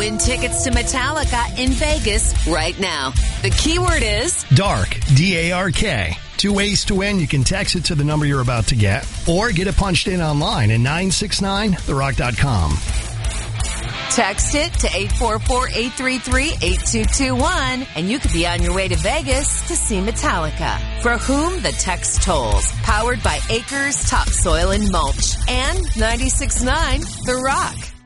Win tickets to Metallica in Vegas right now. The keyword is DARK, D-A-R-K. 2 ways to win. You can text it to the number you're about to get or get it punched in online at 969therock.com. text it to 844-833-8221 and you could be on your way to Vegas to see Metallica. For whom the text tolls. Powered by Acres Topsoil and Mulch and 96.9 The Rock.